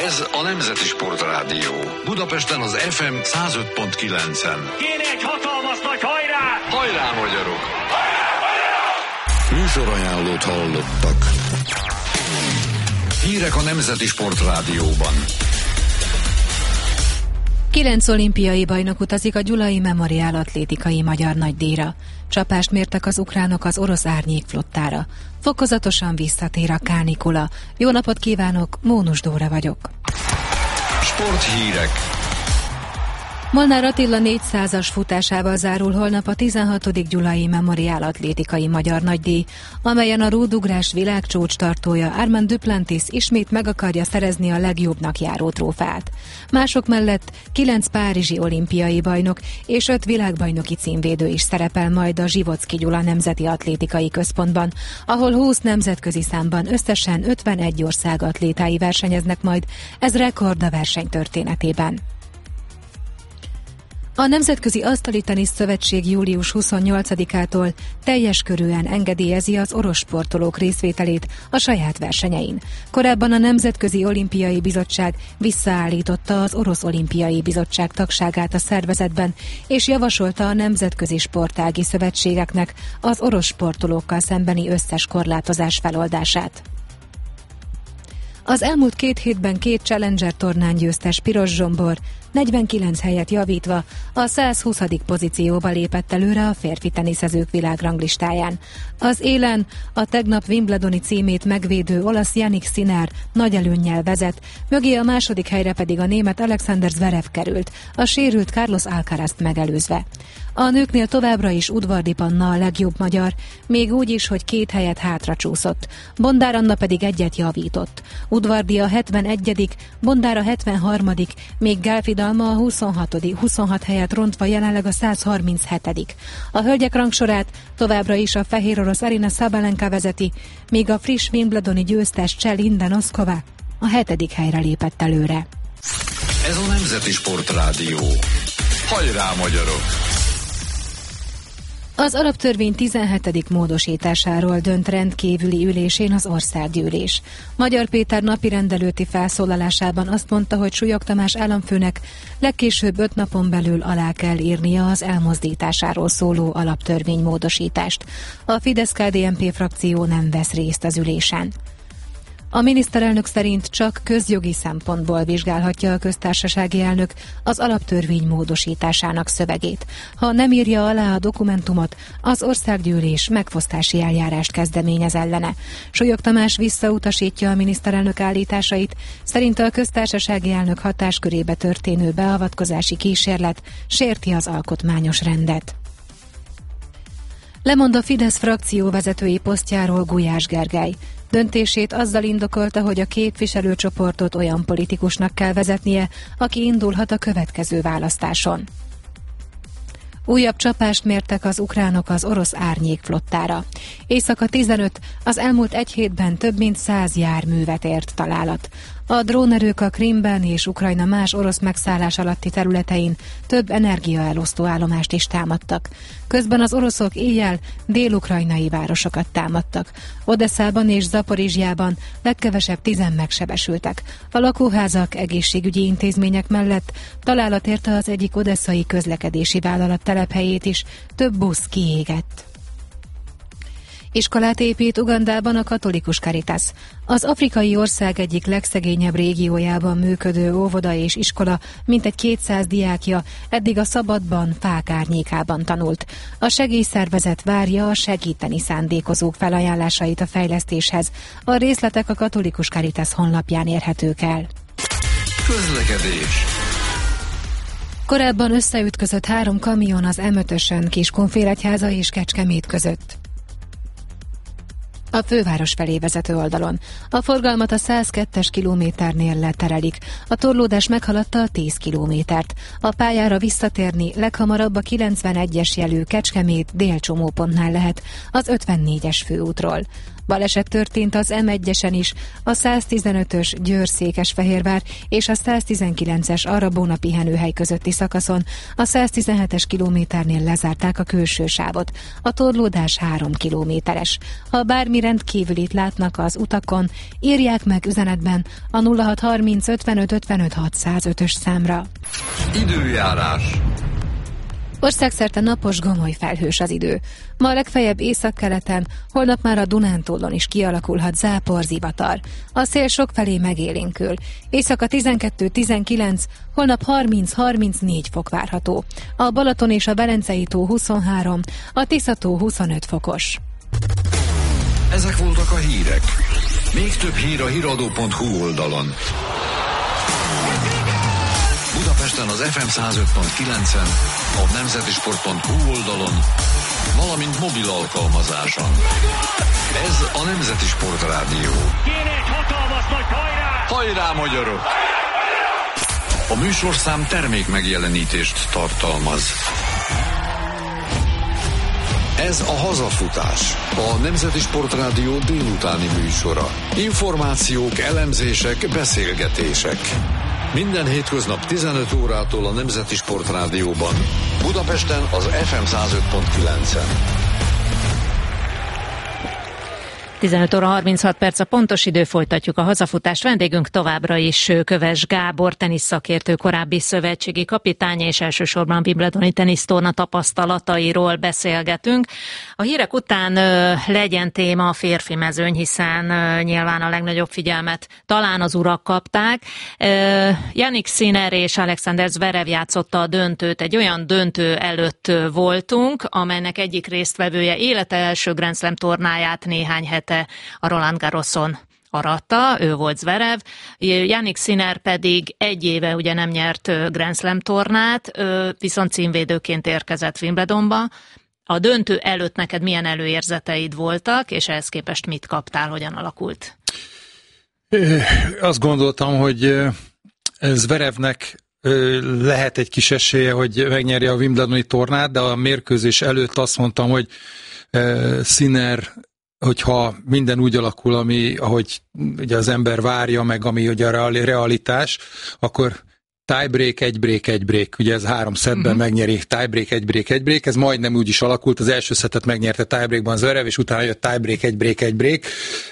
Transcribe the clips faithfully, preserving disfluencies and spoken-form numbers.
Ez a Nemzeti Sportrádió. Budapesten az ef em száz öt pont kilencen. Kéne egy hatalmas nagy hajrá! Hajrá, magyarok! Hajrá, magyarok! Műsorajánlót hallottak. Hírek a Nemzeti Sportrádióban. Kilenc olimpiai bajnok utazik a Gyulai Memoriál atlétikai magyar nagydíjra. Csapást mértek az ukránok az orosz árnyékflottára. Fokozatosan visszatér a kánikula. Jó napot kívánok, Mónus Dóra vagyok. Sporthírek. Molnár Attila négyszázas futásával zárul holnap a tizenhatodik Gyulai Memoriál atlétikai magyar nagydíj, amelyen a rúdugrás világcsúcs tartója Armand Duplantis ismét meg akarja szerezni a legjobbnak járó trófeát. Mások mellett kilenc párizsi olimpiai bajnok és öt világbajnoki címvédő is szerepel majd a Zsivocki Gyula Nemzeti Atlétikai Központban, ahol húsz nemzetközi számban összesen ötvenegy ország atlétái versenyeznek majd, ez rekord a verseny történetében. A Nemzetközi Asztali Tenisz Szövetség július huszonnyolcadikától teljes körűen engedélyezi az orosz sportolók részvételét a saját versenyein. Korábban a Nemzetközi Olimpiai Bizottság visszaállította az Orosz Olimpiai Bizottság tagságát a szervezetben, és javasolta a nemzetközi sportági szövetségeknek az orosz sportolókkal szembeni összes korlátozás feloldását. Az elmúlt két hétben két Challenger tornán győztes Piros Zsombor negyvenkilenc helyet javítva a százhuszadik pozícióba lépett előre a férfi teniszezők világranglistáján. Az élen a tegnap Wimbledoni címét megvédő olasz Jannik Sinner nagy előnnyel vezet, mögé a második helyre pedig a német Alexander Zverev került, a sérült Carlos Alcarazt megelőzve. A nőknél továbbra is Udvardy Panna a legjobb magyar, még úgy is, hogy két helyet hátra csúszott. Bondár Anna pedig egyet javított. Udvardy a hetvenegyedik, Bondár a hetvenharmadik, még Gálfi Dalma a huszonhatodik huszonhat helyet rontva jelenleg a százharminchetedik. A hölgyek rangsorát továbbra is a fehér orosz Aryna Sabalenka vezeti, míg a friss Wimbledoni győztes Cseh Linda Noskova a hetedik helyre lépett előre. Ez a Nemzeti Sportrádió. Hajrá, magyarok! Az alaptörvény tizenhetedik módosításáról dönt rendkívüli ülésén az országgyűlés. Magyar Péter napirendelőti felszólalásában azt mondta, hogy Súlyog Tamás államfőnek legkésőbb öt napon belül alá kell írnia az elmozdításáról szóló alaptörvénymódosítást. A Fidesz-ká dé en pé frakció nem vesz részt az ülésen. A miniszterelnök szerint csak közjogi szempontból vizsgálhatja a köztársasági elnök az alaptörvény módosításának szövegét. Ha nem írja alá a dokumentumot, az országgyűlés megfosztási eljárást kezdeményez ellene. Súlyog Tamás visszautasítja a miniszterelnök állításait, szerint a köztársasági elnök hatáskörébe történő beavatkozási kísérlet sérti az alkotmányos rendet. Lemond a Fidesz frakció vezetői posztjáról Gulyás Gergely. Döntését azzal indokolta, hogy a képviselőcsoportot olyan politikusnak kell vezetnie, aki indulhat a következő választáson. Újabb csapást mértek az ukránok az orosz árnyékflottára. Éjszaka tizenöt, az elmúlt egy hétben több mint száz járművet ért találat. A drónerők a Krimben és Ukrajna más orosz megszállás alatti területein több energiaelosztó állomást is támadtak. Közben az oroszok éjjel dél-ukrajnai városokat támadtak. Odesszában és Zaporizsjában legkevesebb tizen megsebesültek. A lakóházak, egészségügyi intézmények mellett találat érte az egyik odesszai közlekedési vállalat telephelyét is, több busz kiégett. Iskolát épít Ugandában a katolikus Caritas. Az afrikai ország egyik legszegényebb régiójában működő óvoda és iskola mintegy kétszáz diákja eddig a szabadban, fák árnyékában tanult. A segélyszervezet várja a segíteni szándékozók felajánlásait a fejlesztéshez. A részletek a katolikus Caritas honlapján érhetők el. Közlekedés. Korábban összeütközött három kamion az em ötösön Kiskunfélegyháza és Kecskemét között. A főváros felé vezető oldalon. A forgalmat a száz kettes kilométernél leterelik. A torlódás meghaladta a tíz kilométert. A pályára visszatérni leghamarabb a kilencvenegyes jelű Kecskemét délcsomópontnál lehet, az ötvennégyes főútról. Baleset történt az em egyesen is, a száztizenötös Győr-Székesfehérvár és a száztizenkilences Arra-Bóna pihenőhely közötti szakaszon, a száztizenhetes kilométernél lezárták a külső sávot. A torlódás három kilométeres. Ha bármi rendkívülit látnak az utakon, írják meg üzenetben a nulla hat harminc ötvenöt ötvenöt hatszázötös számra. Időjárás. Országszerte napos, gomoly felhős az idő. Ma a legfeljebb északkeleten, holnap már a Dunántúlon is kialakulhat zápor, zivatar. A szél sokfelé megélénkül. Éjszaka tizenkettő tizenkilenc, holnap harminc harmincnégy fok várható. A Balaton és a Velencei tó huszonhárom, a Tisza-tó huszonöt fokos. Ezek voltak a hírek. Még több hír a híradó pont hu oldalon. Budapesten az ef em száz öt pont kilencen, a nemzeti sport pont hu oldalon, valamint mobil alkalmazáson. Ez a Nemzeti Sportrádió. Kéne egy hatalmas nagy hajrá! Hajrá, magyarok! A műsorszám termék megjelenítést tartalmaz. Ez a Hazafutás, a Nemzeti Sportrádió délutáni műsora. Információk, elemzések, beszélgetések. Minden hétköznap tizenöt órától a Nemzeti Sportrádióban. Budapesten az ef em száz öt pont kilencen. tizenöt óra harminchat perc a pontos idő, folytatjuk a hazafutást. Vendégünk továbbra is Köves Gábor, teniszszakértő, korábbi szövetségi kapitány, és elsősorban wimbledoni tenisztorna tapasztalatairól beszélgetünk. A hírek után ö, legyen téma a férfi mezőny, hiszen ö, nyilván a legnagyobb figyelmet talán az urak kapták. Ö, Jannik Sinner és Alexander Zverev játszotta a döntőt. Egy olyan döntő előtt voltunk, amelynek egyik résztvevője élete első Grand Slam tornáját néhány hete a Roland Garroson aratta, ő volt Zverev. Jannik Sinner pedig egy éve ugye nem nyert Grand Slam tornát, viszont címvédőként érkezett Wimbledonba. A döntő előtt neked milyen előérzeteid voltak, és ehhez képest mit kaptál, hogyan alakult? Azt gondoltam, hogy Zverevnek lehet egy kis esélye, hogy megnyerje a Wimbledoni tornát, de a mérkőzés előtt azt mondtam, hogy Sinner, hogyha minden úgy alakul, ami, ahogy ugye az ember várja, meg ami ugye a realitás, akkor tiebreak, egy break, egy break. Ugye ez három szettben uh-huh. megnyeri tiebreak, egy break, egy break. Ez majdnem úgy is alakult. Az első szettet megnyerte tiebreakban Zverev, és utána jött tiebreak, egy break, egy break.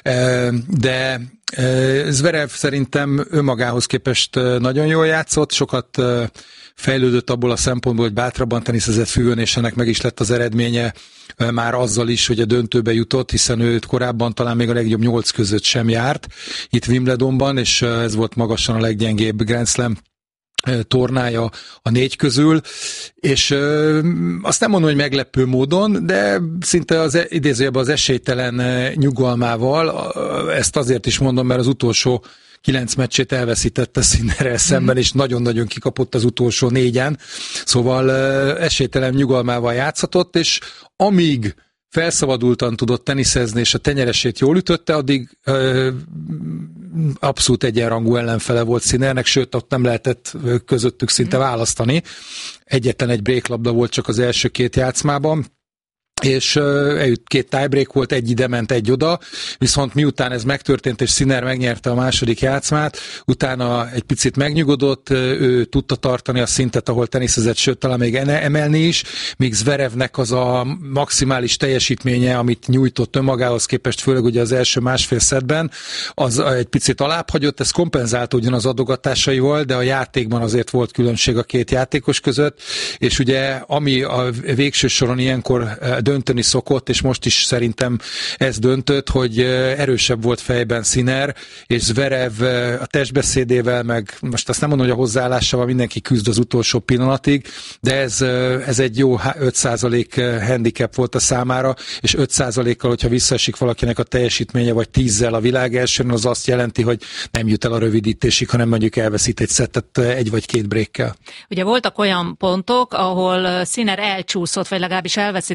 De Zverev szerintem önmagához képest nagyon jól játszott, sokat fejlődött abból a szempontból, hogy bátrabban teniszezett füvön, és ennek meg is lett az eredménye már azzal is, hogy a döntőbe jutott, hiszen őt korábban talán még a legjobb nyolc között sem járt itt Wimbledonban, és ez volt magasan a leggyengébb Grand Slam tornája a négy közül, és ö, azt nem mondom, hogy meglepő módon, de szinte az idézőjelben az esélytelen nyugalmával, ezt azért is mondom, mert az utolsó kilenc meccsét elveszítette Sinnerrel szemben, és nagyon-nagyon kikapott az utolsó négyen, szóval ö, esélytelen nyugalmával játszhatott, és amíg felszabadultan tudott teniszezni, és a tenyeresét jól ütötte, addig ö, abszolút egyenrangú ellenfele volt Sinnernek, sőt, ott nem lehetett közöttük szinte választani. Egyetlen egy breaklabda volt csak az első két játszmában, és uh, két tiebreak volt, egy ide ment, egy oda, viszont miután ez megtörtént, és Sinner megnyerte a második játszmát, utána egy picit megnyugodott, ő tudta tartani a szintet, ahol teniszezett, sőt, talán még emelni is, míg Zverevnek az a maximális teljesítménye, amit nyújtott önmagához képest, főleg ugye az első másfél szettben, az egy picit alábbhagyott, ez kompenzálta ugyan az adogatásaival, de a játékban azért volt különbség a két játékos között, és ugye ami a végső soron ilyenkor dönteni szokott, és most is szerintem ez döntött, hogy erősebb volt fejben Sinner, és Zverev a testbeszédével, meg most azt nem mondom, hogy a hozzáállásával mindenki küzd az utolsó pillanatig, de ez, ez egy jó öt százalék handicap volt a számára, és öt százalékkal, hogyha visszaesik valakinek a teljesítménye, vagy tízzel a világ elsőn, az azt jelenti, hogy nem jut el a rövidítésig, hanem mondjuk elveszít egy szettet egy vagy két breakkel. Ugye voltak olyan pontok, ahol Sinner elcsúszott, vagy legalábbis elveszítette az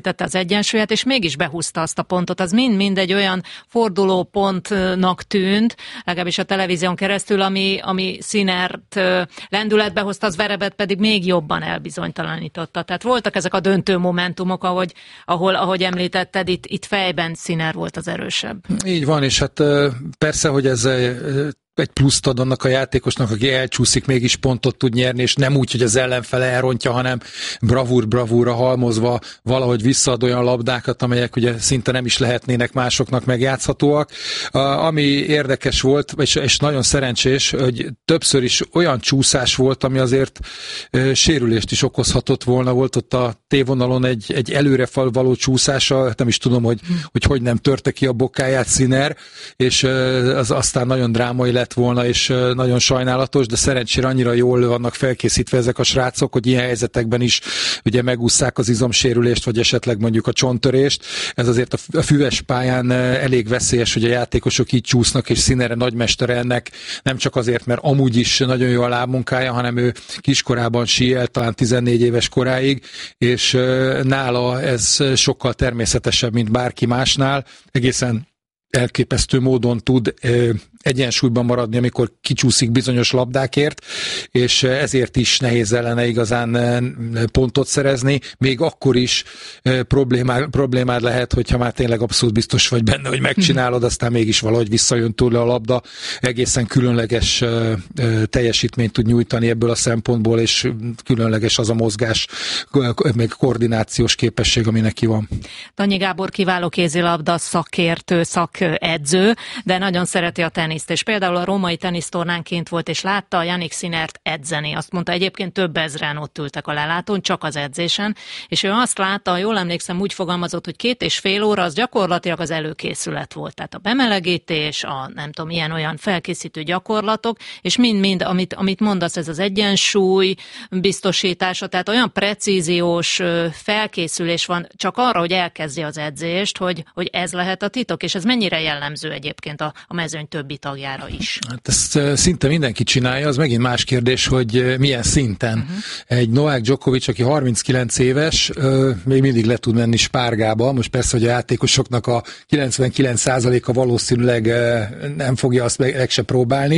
egyensúlyát, és mégis behúzta azt a pontot. Az mind-mind egy olyan fordulópontnak tűnt, legalábbis a televízión keresztül, ami, ami Sinert lendületbe hozta, az Zverevet pedig még jobban elbizonytalanította. Tehát voltak ezek a döntő momentumok, ahogy, ahol, ahogy említetted, itt, itt fejben Sinner volt az erősebb. Így van, és hát persze, hogy ez egy pluszt ad annak a játékosnak, aki elcsúszik, mégis pontot tud nyerni, és nem úgy, hogy az ellenfele elrontja, hanem bravúr-bravúra halmozva valahogy visszaad olyan labdákat, amelyek ugye szinte nem is lehetnének másoknak megjátszhatóak. Ami érdekes volt, és, és nagyon szerencsés, hogy többször is olyan csúszás volt, ami azért sérülést is okozhatott volna. Volt ott a tévonalon egy, egy előre való csúszása, nem is tudom, hogy, hogy hogy nem törte ki a bokáját Sinner, és az aztán nagyon drámai lett volna, és nagyon sajnálatos, de szerencsére annyira jól vannak felkészítve ezek a srácok, hogy ilyen helyzetekben is ugye megússzák az izomsérülést, vagy esetleg mondjuk a csonttörést. Ez azért a füves pályán elég veszélyes, hogy a játékosok így csúsznak, és Sinner nagymestere ennek, nem csak azért, mert amúgy is nagyon jó a lábmunkája, hanem ő kiskorában síelt, talán tizennégy éves koráig, és nála ez sokkal természetesebb, mint bárki másnál. Egészen elképesztő módon tud egyensúlyban maradni, amikor kicsúszik bizonyos labdákért, és ezért is nehéz ellene igazán pontot szerezni, még akkor is problémád, problémád lehet, hogyha már tényleg abszolút biztos vagy benne, hogy megcsinálod, aztán mégis valahogy visszajön tőle a labda, egészen különleges teljesítményt tud nyújtani ebből a szempontból, és különleges az a mozgás, meg koordinációs képesség, ami neki van. Danyi Gábor kiváló kézilabda szakértő, szakedző, de nagyon szereti a teniszt, és például a római tenisztornán kint volt, és látta a Jannik Sinnert edzeni. Azt mondta, egyébként több ezren ott ültek a lelátón, csak az edzésen, és ő azt látta, jól emlékszem, úgy fogalmazott, hogy két és fél óra az gyakorlatilag az előkészület volt. Tehát a bemelegítés, a nem tudom, ilyen olyan felkészítő gyakorlatok, és mind-mind, amit, amit mondasz, ez az egyensúly biztosítása, tehát olyan precíziós felkészülés van csak arra, hogy elkezdje az edzést, hogy, hogy ez lehet a titok, és ez mennyire jellemző egyébként a, a mezőny többi tagjára is. Hát ezt szinte mindenki csinálja, az megint más kérdés, hogy milyen szinten. Uh-huh. Egy Novák Djokovic, aki harminckilenc éves, még mindig le tud menni spárgába, most persze, hogy a játékosoknak a kilencvenkilenc százaléka valószínűleg nem fogja azt meg, meg se próbálni,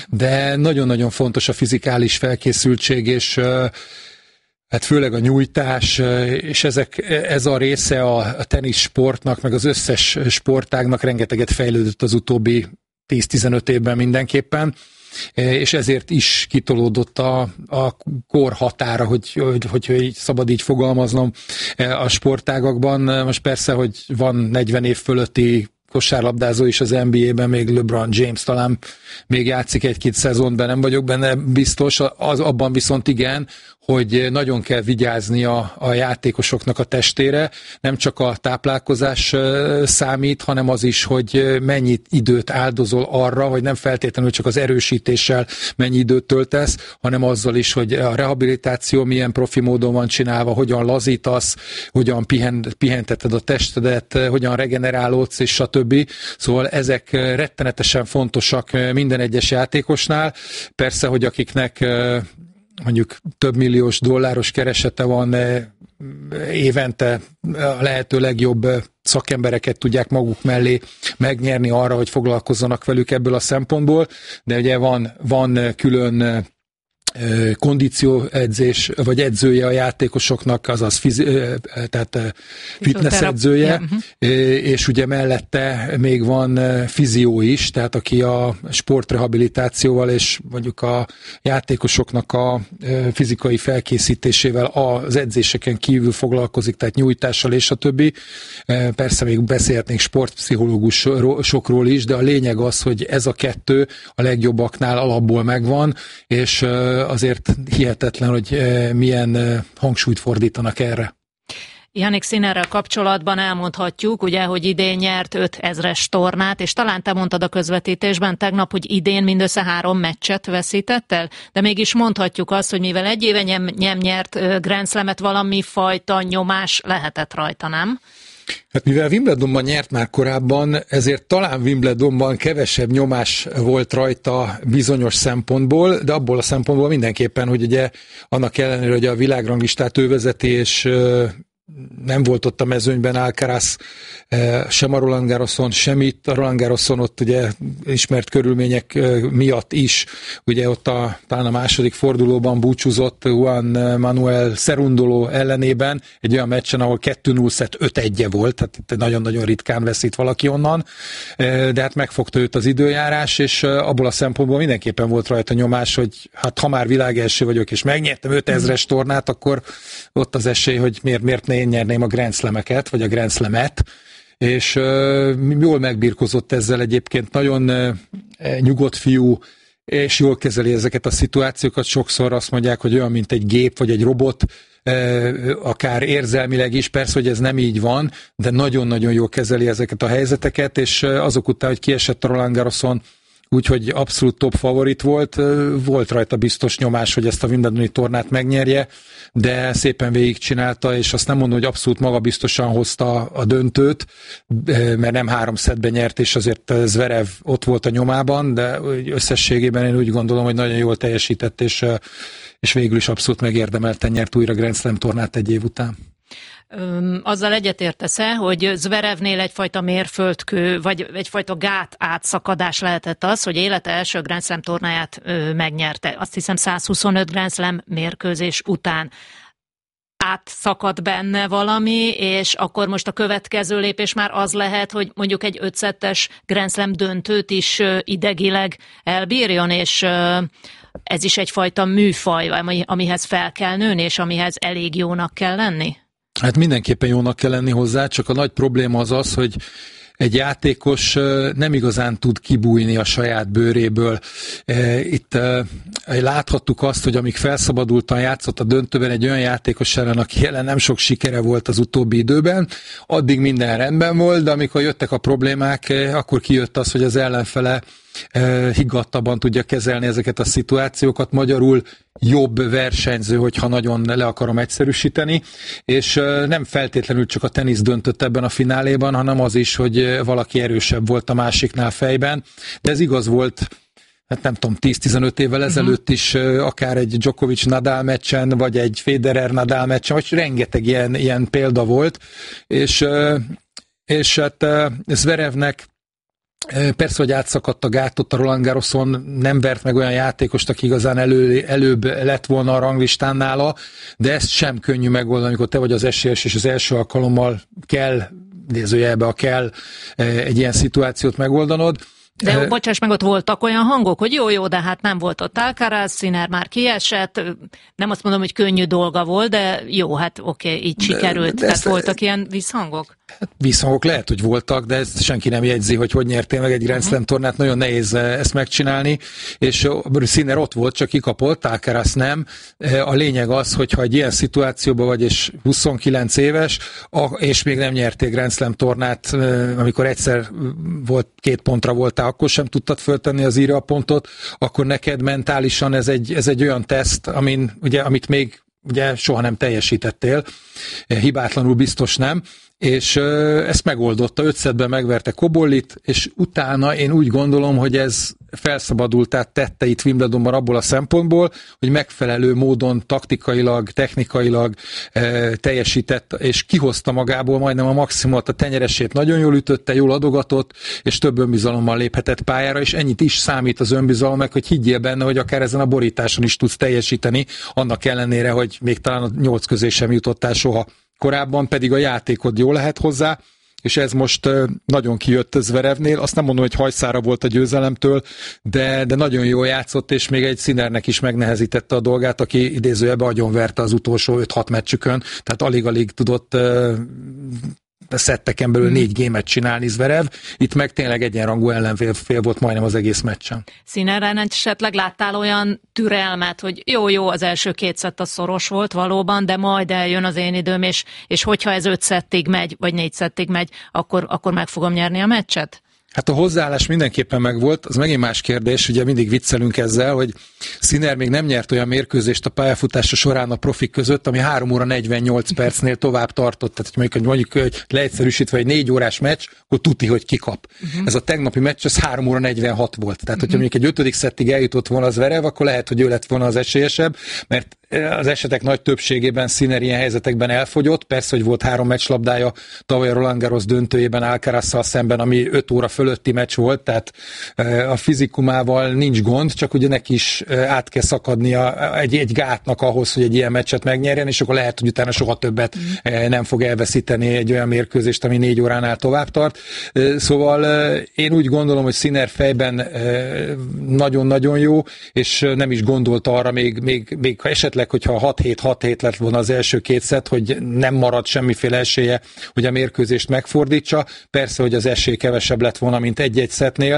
de nagyon-nagyon fontos a fizikális felkészültség, és hát főleg a nyújtás, és ezek, ez a része a, a teniszsportnak, meg az összes sportágnak rengeteget fejlődött az utóbbi tíz-tizenöt évben mindenképpen, és ezért is kitolódott a, a kor határa, hogy, hogy, hogy, hogy szabad így fogalmaznom a sportágakban. Most persze, hogy van negyven év fölötti kosárlabdázó is az en bé á-ben, még LeBron James talán még játszik egy-két szezon, de nem vagyok benne biztos, az, abban viszont igen, hogy nagyon kell vigyázni a, a játékosoknak a testére, nem csak a táplálkozás számít, hanem az is, hogy mennyi időt áldozol arra, hogy nem feltétlenül csak az erősítéssel mennyi időt töltesz, hanem azzal is, hogy a rehabilitáció milyen profi módon van csinálva, hogyan lazítasz, hogyan pihen, pihenteted a testedet, hogyan regenerálódsz, és stb. Szóval ezek rettenetesen fontosak minden egyes játékosnál. Persze, hogy akiknek mondjuk több milliós dolláros keresete van évente, a lehető legjobb szakembereket tudják maguk mellé megnyerni arra, hogy foglalkozzanak velük ebből a szempontból, de ugye van, van külön kondícióedzés, vagy edzője a játékosoknak, azaz fizi, tehát fitness edzője, és ugye mellette még van fizió is, tehát aki a sportrehabilitációval és mondjuk a játékosoknak a fizikai felkészítésével az edzéseken kívül foglalkozik, tehát nyújtással és a többi. Persze még beszélhetnénk sportpszichológusokról is, de a lényeg az, hogy ez a kettő a legjobbaknál alapból megvan, és azért hihetetlen, hogy milyen hangsúlyt fordítanak erre. Jannik Sinnerrel kapcsolatban elmondhatjuk, ugye, hogy idén nyert öt ezres tornát, és talán te mondtad a közvetítésben tegnap, hogy idén mindössze három meccset veszített el, de mégis mondhatjuk azt, hogy mivel egy éve nem, nem nyert Grand Slamet, valami fajta nyomás lehetett rajta, nem? Hát mivel Wimbledonban nyert már korábban, ezért talán Wimbledonban kevesebb nyomás volt rajta bizonyos szempontból, de abból a szempontból mindenképpen, hogy ugye annak ellenére, hogy a világranglistát ő vezeti, és nem volt ott a mezőnyben Alcaraz, sem a Roland Garroson, sem itt. A Roland Garroson ott ugye ismert körülmények miatt is, ugye ott a, talán a második fordulóban búcsúzott Juan Manuel Cerundolo ellenében, egy olyan meccsen, ahol kettő null szett öt egy volt, tehát itt nagyon-nagyon ritkán veszít valaki onnan, de hát megfogta őt az időjárás, és abból a szempontból mindenképpen volt rajta nyomás, hogy hát ha már világelső vagyok, és megnyertem ötezres tornát, akkor ott az esély, hogy miért, miért ne én nyerném a Grand Slameket, vagy a Grand Slamet, és uh, jól megbirkozott ezzel egyébként, nagyon uh, nyugodt fiú, és jól kezeli ezeket a szituációkat. Sokszor azt mondják, hogy olyan, mint egy gép, vagy egy robot, uh, akár érzelmileg is, persze, hogy ez nem így van, de nagyon-nagyon jól kezeli ezeket a helyzeteket, és uh, azok után, hogy kiesett a Roland Garroson, úgyhogy abszolút top favorit volt, volt rajta biztos nyomás, hogy ezt a Wimbledoni tornát megnyerje, de szépen végigcsinálta, és azt nem mondom, hogy abszolút magabiztosan hozta a döntőt, mert nem három szettben nyert, és azért Zverev ott volt a nyomában, de összességében én úgy gondolom, hogy nagyon jól teljesített, és, és végül is abszolút megérdemelten nyert újra Grand Slam tornát egy év után. Azzal egyetértesz-e, hogy Zverevnél egyfajta mérföldkő, vagy egyfajta gát átszakadás lehetett az, hogy élete első Grand Slam tornáját megnyerte. Azt hiszem száz huszonöt Grand Slam mérkőzés után átszakadt benne valami, és akkor most a következő lépés már az lehet, hogy mondjuk egy ötszettes Grand Slam döntőt is idegileg elbírjon, és ez is egyfajta műfaj, amihez fel kell nőni, és amihez elég jónak kell lenni? Hát mindenképpen jónak kell lenni hozzá, csak a nagy probléma az az, hogy egy játékos nem igazán tud kibújni a saját bőréből. Itt láthattuk azt, hogy amíg felszabadultan játszott a döntőben egy olyan játékos ellen, aki jelen nem sok sikere volt az utóbbi időben, addig minden rendben volt, de amikor jöttek a problémák, akkor kijött az, hogy az ellenfele higgadtabban tudja kezelni ezeket a szituációkat, magyarul jobb versenyző, hogyha nagyon le akarom egyszerűsíteni, és nem feltétlenül csak a tenisz döntött ebben a fináléban, hanem az is, hogy valaki erősebb volt a másiknál fejben, de ez igaz volt, hát nem tudom, tíz-tizenöt évvel ezelőtt is, akár egy Djokovic-Nadal meccsen, vagy egy Federer-Nadal meccsen, vagy rengeteg ilyen, ilyen példa volt, és, és hát Zverevnek persze, hogy átszakadt a gátot a Roland Garroson, nem vert meg olyan játékost, aki igazán elő, előbb lett volna a ranglistán nála, de ezt sem könnyű megoldani, amikor te vagy az esélyes, és az első alkalommal kell, idézőjelbe a kell egy ilyen szituációt megoldanod. De jó, bocsáss meg, ott voltak olyan hangok, hogy jó-jó, de hát nem volt ott Alcaraz, Sinner már kiesett, nem azt mondom, hogy könnyű dolga volt, de jó, hát oké, okay, így sikerült. De, de tehát voltak ilyen visszhangok? Hát visszhangok lehet, hogy voltak, de ezt senki nem jegyzi, hogy hogy nyertél meg egy Grand Slam uh-huh. tornát, nagyon nehéz ezt megcsinálni, és Sinner ott volt, csak kikapott, Alcaraz nem. A lényeg az, hogyha egy ilyen szituációban vagy, és huszonkilenc éves, és még nem nyertél Grand Slam tornát, amikor egyszer volt, két pontra voltál, akkor sem tudtad föltenni az írja pontot, akkor neked mentálisan ez egy, ez egy olyan teszt, amin, ugye, amit még ugye, soha nem teljesítettél, hibátlanul biztos nem, és ezt megoldotta, öt szettben megverte Kobollit, és utána én úgy gondolom, hogy ez felszabadultá tette itt Wimbledonban abból a szempontból, hogy megfelelő módon taktikailag, technikailag e, teljesített, és kihozta magából majdnem a maximumot, a tenyeresét nagyon jól ütötte, jól adogatott, és több önbizalommal léphetett pályára, és ennyit is számít az önbizalom, meg hogy higgyél benne, hogy akár ezen a borításon is tudsz teljesíteni, annak ellenére, hogy még talán a nyolc közé sem jutottál soha. Korábban pedig a játékod jó lehet hozzá, és ez most nagyon kijött Zverevnél. Azt nem mondom, hogy hajszára volt a győzelemtől, de, de nagyon jól játszott, és még egy Sinnernek is megnehezítette a dolgát, aki idézőjelben agyonverte az utolsó öt-hat meccsükön, tehát alig-alig tudott szetteken belül négy gémet csinálni Zverev. Itt meg tényleg egyenrangú ellenfél volt majdnem az egész meccsen. Sinnerren esetleg láttál olyan türelmet, hogy jó-jó, az első két szett a szoros volt valóban, de majd eljön az én időm, és, és hogyha ez öt szettig megy, vagy négy szettig megy, akkor, akkor meg fogom nyerni a meccset? Hát a hozzáállás mindenképpen megvolt, az megint más kérdés, ugye mindig viccelünk ezzel, hogy Sinner még nem nyert olyan mérkőzést a pályafutása során a profik között, ami három óra negyvennyolc percnél tovább tartott, tehát hogy mondjuk, mondjuk hogy leegyszerűsítve egy négy órás meccs, akkor tuti, hogy kikap. Uh-huh. Ez a tegnapi meccs, ez három óra negyvenhat volt, tehát hogyha uh-huh. mondjuk egy ötödik szettig eljutott volna az Zverev, akkor lehet, hogy ő lett volna az esélyesebb, mert az esetek nagy többségében Sinner ilyen helyzetekben elfogyott. Persze, hogy volt három meccslabdája tavaly a Roland Garros döntőjében Alcarazzal szemben, ami öt óra fölötti meccs volt, tehát a fizikumával nincs gond, csak ugye neki is át kell szakadnia egy, egy gátnak ahhoz, hogy egy ilyen meccset megnyerjen, és akkor lehet, hogy utána soha többet mm. nem fog elveszíteni egy olyan mérkőzést, ami négy óránál tovább tart. Szóval én úgy gondolom, hogy Sinner fejben nagyon-nagyon jó, és nem is gondolt arra, még, még, még ha esetleg, hogyha hat hét hat hét lett volna az első két szett, hogy nem marad semmiféle esélye, hogy a mérkőzést megfordítsa. Persze, hogy az esély kevesebb lett volna, mint egy-egy szettnél,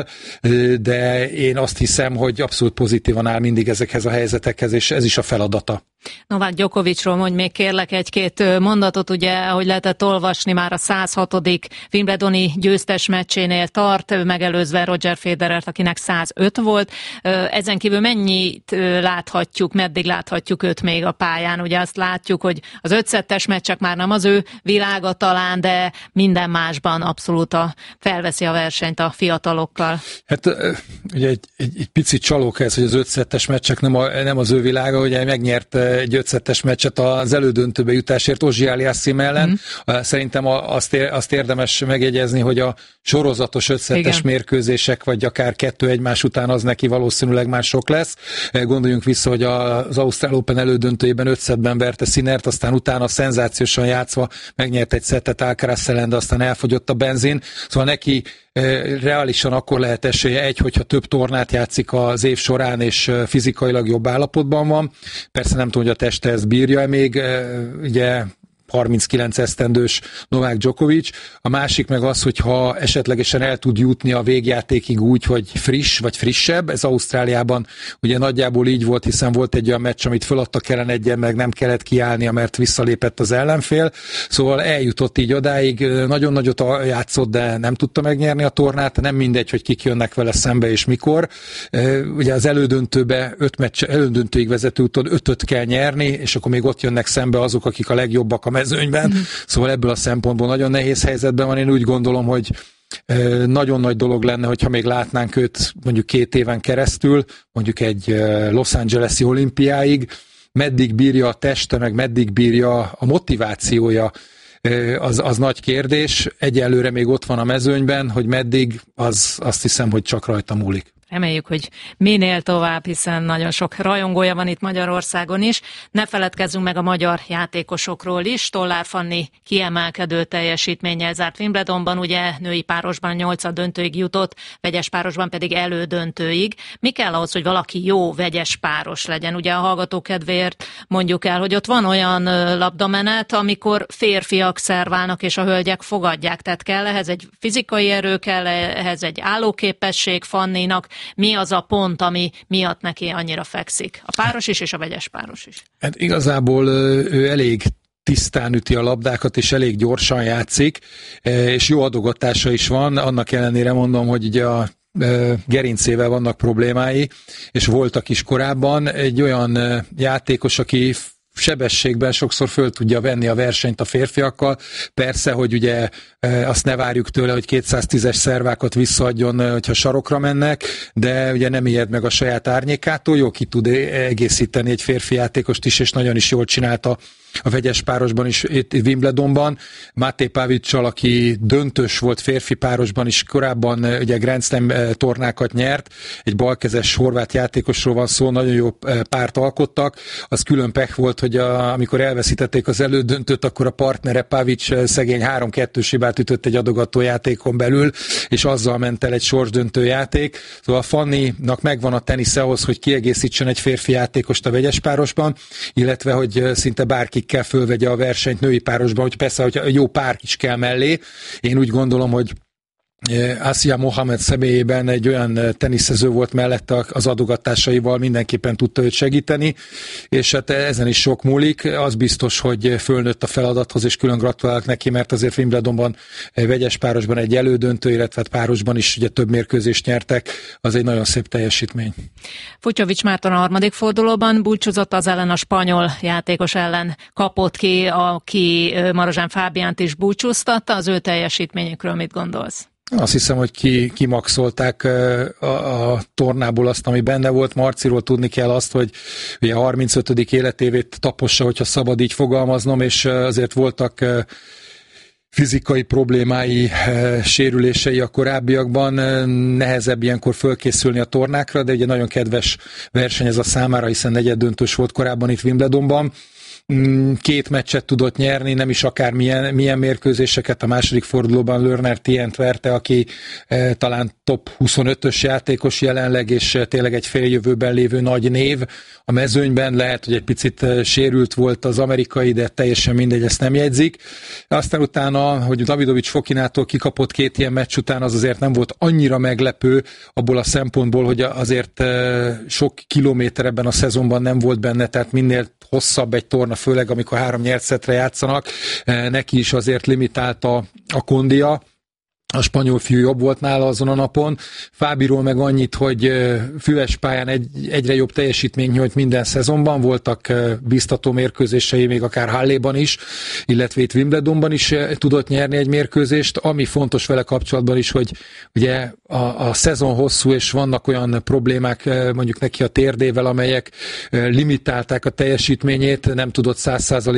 de én azt hiszem, hogy abszolút pozitívan áll mindig ezekhez a helyzetekhez, és ez is a feladata. Novák Djokovicról mondj még kérlek egy-két mondatot, ugye, ahogy lehetett olvasni, már a száz hatodik Wimbledoni győztes meccsénél tart, megelőzve Roger Federert, akinek száz öt volt. Ezen kívül mennyit láthatjuk, meddig láthatjuk őt még a pályán? Ugye azt látjuk, hogy az ötszettes meccsek már nem az ő világa talán, de minden másban abszolút a, felveszi a versenyt a fiatalokkal. Hát ugye egy, egy, egy picit csalók ez, hogy az ötszettes meccsek nem, a, nem az ő világa, ugye megnyert egy ötszettes meccset az elődöntőbe jutásért Ozsi Aliasszim ellen. Mm. Szerintem azt, ér, azt érdemes megjegyezni, hogy a sorozatos ötszettes mérkőzések, vagy akár kettő egymás után az neki valószínűleg már sok lesz. Gondoljunk vissza, hogy az Ausztrál Open elődöntőjében öt szettben verte Sinnert, aztán utána szenzációsan játszva megnyert egy szettet Alcaraz ellen, de aztán elfogyott a benzin. Szóval neki reálisan akkor lehet esélye, egy, hogyha több tornát játszik az év során, és fizikailag jobb állapotban van. Persze nem tudom, hogy a teste ezt bírja még, ugye harminckilenc esztendős Novák Djokovic. A másik meg az, hogyha esetlegesen el tud jutni a végjátékig úgy, hogy friss vagy frissebb. Ez Ausztráliában ugye nagyjából így volt, hiszen volt egy olyan meccs, amit föladtak ellen egyen, meg nem kellett kiállnia, mert visszalépett az ellenfél. Szóval eljutott így odáig. Nagyon nagyot játszott, de nem tudta megnyerni a tornát. Nem mindegy, hogy kik jönnek vele szembe és mikor. Ugye az elődöntőbe öt meccs, elődöntőig vezető úton ötöt kell nyerni, és akkor még ott jönnek szembe azok, akik a legjobbak a mezőnyben, mm. szóval ebből a szempontból nagyon nehéz helyzetben van. Én úgy gondolom, hogy nagyon nagy dolog lenne, hogyha még látnánk őt mondjuk két éven keresztül, mondjuk egy Los Angeles-i olimpiáig, meddig bírja a teste, meg meddig bírja a motivációja, az, az nagy kérdés. Egyelőre még ott van a mezőnyben, hogy meddig, az azt hiszem, hogy csak rajta múlik. Reméljük, hogy minél tovább, hiszen nagyon sok rajongója van itt Magyarországon is. Ne feledkezzünk meg a magyar játékosokról is. Stollár Fanni kiemelkedő teljesítménnyel zárt Wimbledonban, ugye női párosban nyolcad döntőig jutott, vegyes párosban pedig elődöntőig. Mi kell ahhoz, hogy valaki jó vegyes páros legyen? Ugye a hallgató kedvéért mondjuk el, hogy ott van olyan labdamenet, amikor férfiak szerválnak és a hölgyek fogadják. Tehát kell ehhez egy fizikai erő, kell ehhez egy állóképesség Fanninak. Mi az a pont, ami miatt neki annyira fekszik? A páros is, és a vegyes páros is. Hát igazából ő elég tisztán üti a labdákat, és elég gyorsan játszik, és jó adogatása is van, annak ellenére mondom, hogy ugye a gerincével vannak problémái, és voltak is korábban. Egy olyan játékos, aki sebességben sokszor föl tudja venni a versenyt a férfiakkal. Persze, hogy ugye azt ne várjuk tőle, hogy kétszáztízes szervákat visszaadjon, hogyha sarokra mennek, de ugye nem ijed meg a saját árnyékától, jó ki tud egészíteni egy férfi játékost is, és nagyon is jól csinálta a vegyes párosban is itt Wimbledonban. Máté Pavićsal, aki döntős volt férfi párosban is, korábban ugye Grand Slam tornákat nyert, egy balkezes horvát játékosról van szó, nagyon jó párt alkottak. Az külön pech volt, hogy a, amikor elveszítették az elődöntőt, akkor a partnere Pavić szegény három-kettős hibát ütött egy adogató játékon belül, és azzal ment el egy sorsdöntő játék. Szóval a Fanninak megvan a tenisze ahhoz, hogy kiegészítsen egy férfi játékost a vegyes párosban, illetve hogy szinte bárki kell fölvegye a versenyt női párosban, hogy persze, hogy jó pár is kell mellé. Én úgy gondolom, hogy Asia Mohamed személyében egy olyan teniszező volt mellette, az adogatásaival mindenképpen tudta őt segíteni, és hát ezen is sok múlik. Az biztos, hogy fölnőtt a feladathoz, és külön gratulálok neki, mert azért Wimbledonban vegyes párosban egy elődöntő, illetve párosban is ugye több mérkőzést nyertek, az egy nagyon szép teljesítmény. Fucsovics Márton a harmadik fordulóban búcsúzott az ellen, a spanyol játékos ellen kapott ki, aki Marozsán Fábiánt is búcsúztatta. Az ő teljesítményükről mit gondolsz? Azt hiszem, hogy ki, kimaxolták a, a tornából azt, ami benne volt. Marciról tudni kell azt, hogy ugye a harmincötödik életévét tapossa, hogyha szabad így fogalmaznom, és azért voltak fizikai problémái, sérülései a korábbiakban, nehezebb ilyenkor fölkészülni a tornákra, de ugye nagyon kedves verseny ez a számára, hiszen negyeddöntős volt korábban itt Wimbledonban. Két meccset tudott nyerni, nem is akár milyen, milyen mérkőzéseket. A második fordulóban Lerner Tient verte, aki e, talán top huszonötös játékos jelenleg, és e, tényleg egy féljövőben lévő nagy név a mezőnyben. Lehet, hogy egy picit e, sérült volt az amerikai, de teljesen mindegy, ezt nem jegyzik. Aztán utána, hogy Davidovics Fokinától kikapott két ilyen meccs után, az azért nem volt annyira meglepő abból a szempontból, hogy azért e, sok kilométer ebben a szezonban nem volt benne, tehát minél hosszabb egy torna, főleg amikor három nyert szettre játszanak, neki is azért limitálta a kondia. A spanyol fiú jobb volt nála azon a napon. Fábiról meg annyit, hogy füves pályán egy, egyre jobb teljesítmény nyújt minden szezonban, voltak biztató mérkőzései, még akár Halléban is, illetve itt Wimbledonban is tudott nyerni egy mérkőzést. Ami fontos vele kapcsolatban is, hogy ugye a, a szezon hosszú, és vannak olyan problémák mondjuk neki a térdével, amelyek limitálták a teljesítményét, nem tudott száz százalékban